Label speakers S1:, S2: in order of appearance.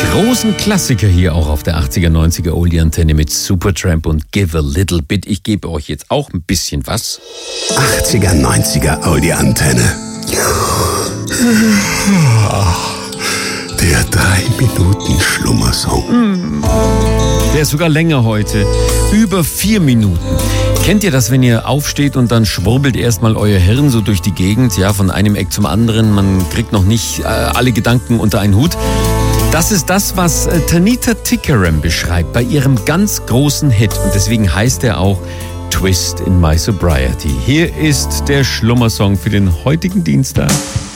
S1: großen Klassiker hier auch auf der 80er, 90er Oldie-Antenne mit Supertramp und Give a Little Bit. Ich gebe euch jetzt auch ein bisschen was.
S2: 80er, 90er Oldie-Antenne. Der 3-Minuten-Schlummersong.
S1: Der ist sogar länger heute. Über 4 Minuten. Kennt ihr das, wenn ihr aufsteht und dann schwurbelt erstmal euer Hirn so durch die Gegend, ja, von einem Eck zum anderen, man kriegt noch nicht alle Gedanken unter einen Hut? Das ist das, was Tanita Tikaram beschreibt bei ihrem ganz großen Hit und deswegen heißt er auch Twist in My Sobriety. Hier ist der Schlummersong für den heutigen Dienstag.